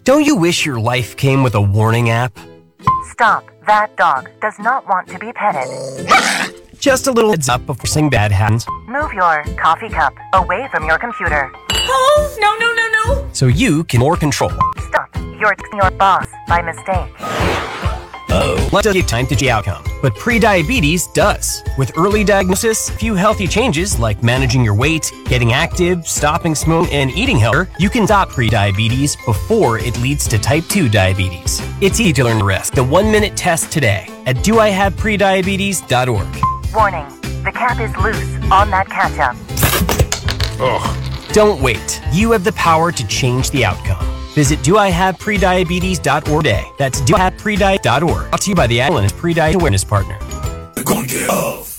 Don't you wish your life came with a warning app? Stop. That dog does not want to be petted. Just a little heads up before something bad happens. Move your coffee cup away from your computer. Oh, no. So you can more control. Stop. You're your boss by mistake. Let's give time to the outcome. But prediabetes does. With early diagnosis, few healthy changes like managing your weight, getting active, stopping smoking, and eating healthier, you can stop prediabetes before it leads to type 2 diabetes. It's easy to learn the rest. The 1-minute test today at doihaveprediabetes.org. Warning. The cap is loose on that ketchup. Don't wait. You have the power to change the outcome. Visit doihaveprediabetes.org today. That's doihaveprediabetes.org. Brought to you by the Allen Pre-Diabetes Awareness Partner. They're gonna get off.